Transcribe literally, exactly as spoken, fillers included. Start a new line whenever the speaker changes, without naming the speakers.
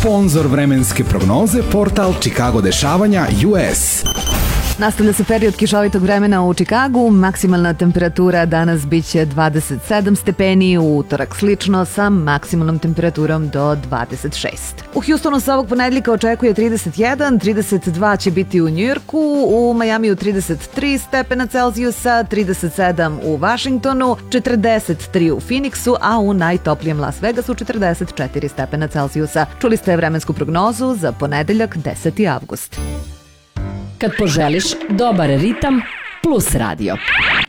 Sponzor vremenske prognoze portal Chicago dešavanja U S.
Nastavlja se period kišovitog vremena u Čikagu. Maksimalna temperatura danas biće dvadeset sedam stepeni, u utorak slično sa maksimalnom temperaturom do dvadeset šest. U Houstonu se ovog ponedjeljka očekuje trideset jedan, trideset dva će biti u Njujorku, u Majamiju trideset tri stepena Celzijusa, trideset sedam u Vašingtonu, četrdeset tri u Phoenixu, a u najtoplijem Las Vegasu četrdeset četiri stepena Celzijusa. Čuli ste vremensku prognozu za ponedeljak deseti avgust.
Kad poželiš dobar ritam plus radio.